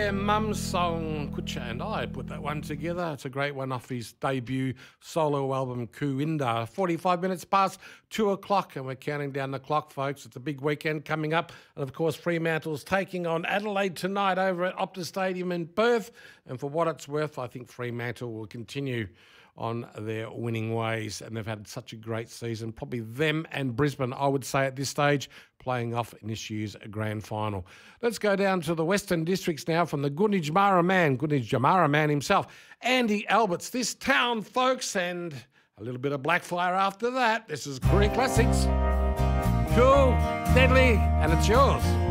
their mum's song, Kutcha and I put that one together. It's a great one off his debut solo album, Kuinda. 45 minutes past 2 o'clock, and we're counting down the clock, folks. It's a big weekend coming up. And, of course, Fremantle's taking on Adelaide tonight over at Optus Stadium in Perth. And for what it's worth, I think Fremantle will continue on their winning ways, and they've had such a great season. Probably them and Brisbane, I would say, at this stage, playing off in this year's grand final. Let's go down to the Western Districts now from the Gunditj Jamara man himself, Andy Alberts. This town, folks, and a little bit of Blackfire after that. This is Koori Classics. Cool, deadly, and it's yours.